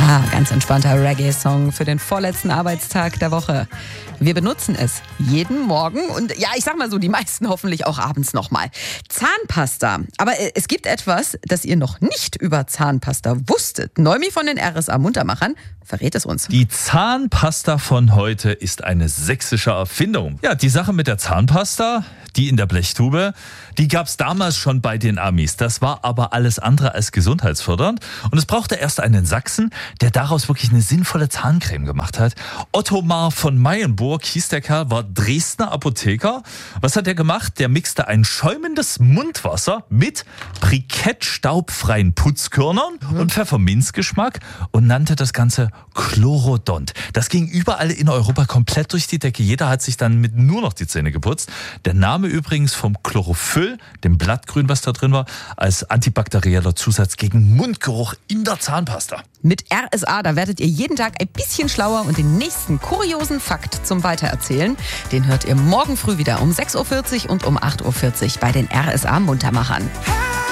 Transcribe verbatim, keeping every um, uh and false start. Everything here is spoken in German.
Ja, ganz entspannter Reggae-Song für den vorletzten Arbeitstag der Woche. Wir benutzen es jeden Morgen und ja, ich sag mal so, die meisten hoffentlich auch abends nochmal. Zahnpasta. Aber es gibt etwas, das ihr noch nicht über Zahnpasta wusstet. Noemi von den R S A Muntermachern verrät es uns. Die Zahnpasta von heute ist eine sächsische Erfindung. Ja, die Sache mit der Zahnpasta, die in der Blechtube, die gab es damals schon bei den Amis. Das war aber alles andere als gesundheitsfördernd. Und es brauchte erst einen Sachsen, der daraus wirklich eine sinnvolle Zahncreme gemacht hat. Ottomar von Meyenburg hieß der Kerl, war Dresdner Apotheker. Was hat er gemacht? Der mixte ein schäumendes Mundwasser mit brikettstaubfreien Putzkörnern mhm. und Pfefferminzgeschmack und nannte das Ganze Chlorodont. Das ging überall in Europa komplett durch die Decke. Jeder hat sich dann mit nur noch die Zähne geputzt. Der Name übrigens vom Chlorophyll, dem Blattgrün, was da drin war, als antibakterieller Zusatz gegen Mundgeruch in der Zahnpasta. Mit R S A, da werdet ihr jeden Tag ein bisschen schlauer und den nächsten kuriosen Fakt zum Weitererzählen, den hört ihr morgen früh wieder um sechs Uhr vierzig und um acht Uhr vierzig bei den R S A Muntermachern.